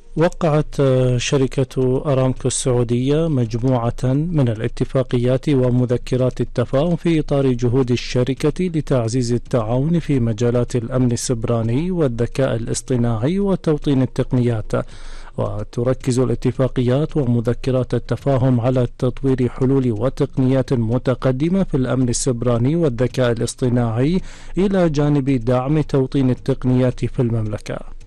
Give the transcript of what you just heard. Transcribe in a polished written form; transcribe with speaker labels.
Speaker 1: وقعت شركة أرامكو السعودية مجموعة من الاتفاقيات ومذكرات التفاهم في إطار جهود الشركة لتعزيز التعاون في مجالات الأمن السبراني والذكاء الاصطناعي وتوطين التقنيات. وتركز الاتفاقيات ومذكرات التفاهم على تطوير حلول وتقنيات متقدمة في الأمن السبراني والذكاء الاصطناعي إلى جانب دعم توطين التقنيات في المملكة.